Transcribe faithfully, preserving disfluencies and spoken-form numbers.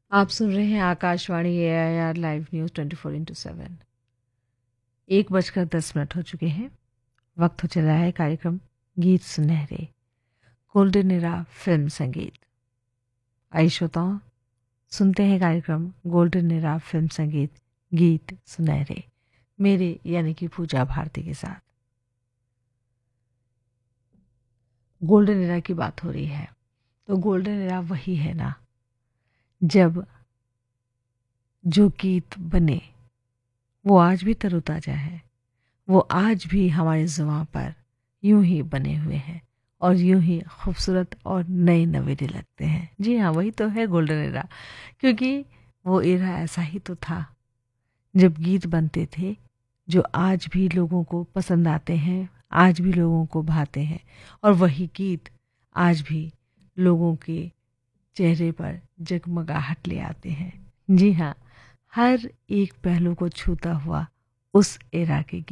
आप सुन रहे हैं आकाशवाणी ए I R live news twenty four into seven. एक बजकर दस मिनट हो चुके हैं। वक्त हो चला है कार्यक्रम गीत सुनहरे, गोल्डन एरा फिल्म संगीत। आइए श्रोताओं, सुनते हैं कार्यक्रम गोल्डन एरा फिल्म संगीत गीत सुनहरे, मेरे यानी कि पूजा भारती के साथ। गोल्डन एरा की बात हो रही है तो गोल्डन एरा वही है ना, जब जो गीत बने वो आज भी तरोताज़ा है, वो आज भी हमारे ज़ुबान पर यूं ही बने हुए हैं और यूं ही खूबसूरत और नए नवेले लगते हैं। जी हाँ, वही तो है गोल्डन एरा, क्योंकि वो एरा ऐसा ही तो था जब गीत बनते थे जो आज भी लोगों को पसंद आते हैं, आज भी लोगों को भाते हैं, और वही गीत आज भी लोगों के चेहरे पर जगमगाहट ले आते हैं। जी हाँ, हर एक पहलू को छूता हुआ उस एरा के गीत।